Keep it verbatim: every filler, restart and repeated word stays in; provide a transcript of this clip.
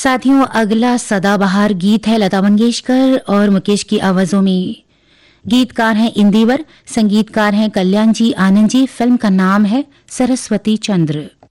साथियों, अगला सदाबहार गीत है लता मंगेशकर और मुकेश की आवाजों में। गीतकार हैं इंदिवर, संगीतकार हैं कल्याण जी आनंद जी। फिल्म का नाम है सरस्वती चंद्र।